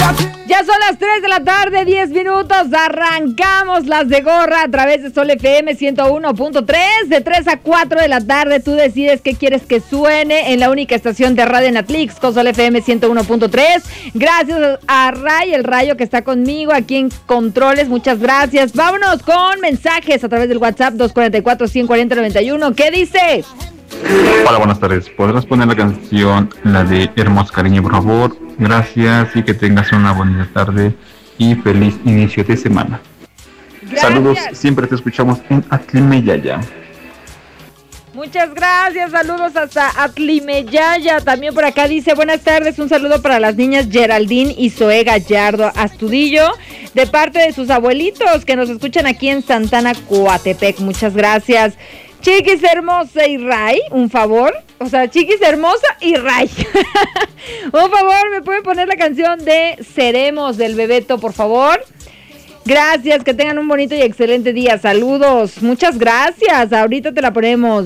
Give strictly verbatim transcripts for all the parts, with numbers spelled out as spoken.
Ya son las tres de la tarde, diez minutos, arrancamos las de Gorra a través de Sol F M ciento uno punto tres, de tres a cuatro de la tarde tú decides qué quieres que suene en la única estación de radio en Atlix con Sol F M ciento uno punto tres. Gracias a Ray, el Rayo que está conmigo aquí en Controles, muchas gracias. Vámonos con mensajes a través del WhatsApp dos cuatro cuatro, uno cinco cero cero nueve uno. ¿Qué dice? Hola, buenas tardes. ¿Podrás poner la canción, la de Hermoso Cariño, por favor? Gracias y que tengas una bonita tarde y feliz inicio de semana. Gracias. Saludos, siempre te escuchamos en Atlimeyaya. Muchas gracias, saludos hasta Atlimeyaya. También por acá dice, buenas tardes, un saludo para las niñas Geraldine y Zoe Gallardo Astudillo, de parte de sus abuelitos que nos escuchan aquí en Santana, Coatepec. Muchas gracias. Chiquis hermosa y Ray, un favor, o sea, Chiquis hermosa y Ray, un favor, ¿me pueden poner la canción de Seremos del Bebeto, por favor? Gracias, que tengan un bonito y excelente día, saludos, muchas gracias, ahorita te la ponemos.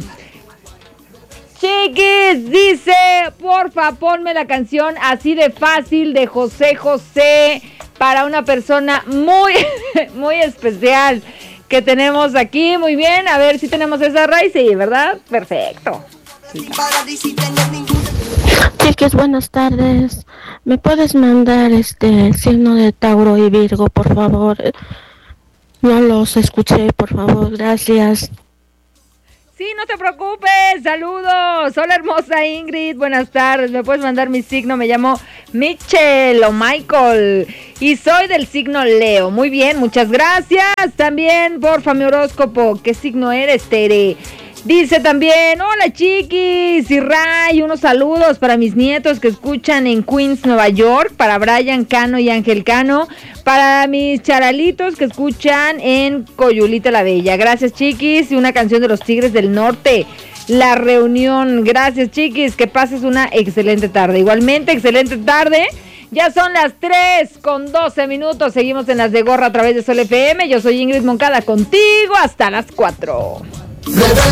Chiquis dice, porfa, ponme la canción Así de Fácil de José José, para una persona muy, muy especial que tenemos aquí. Muy bien, a ver si tenemos esa raíz, sí, ¿verdad? Perfecto. Chiquis, buenas tardes. ¿Me puedes mandar este el signo de Tauro y Virgo, por favor? No los escuché, por favor, gracias. Sí, no te preocupes, saludos. Hola hermosa Ingrid, buenas tardes. Me puedes mandar mi signo, me llamo Michelle o Michael y soy del signo Leo. Muy bien, muchas gracias. También, porfa, mi horóscopo, ¿qué signo eres, Tere? Dice también, hola Chiquis y Ray, unos saludos para mis nietos que escuchan en Queens, Nueva York, para Brian Cano y Ángel Cano, para mis charalitos que escuchan en Coyulita la Bella. Gracias Chiquis, y una canción de los Tigres del Norte, La Reunión. Gracias Chiquis, que pases una excelente tarde. Igualmente, excelente tarde. Ya son las tres con doce minutos, seguimos en las de Gorra a través de Sol F M. Yo soy Ingrid Moncada, contigo hasta las cuatro.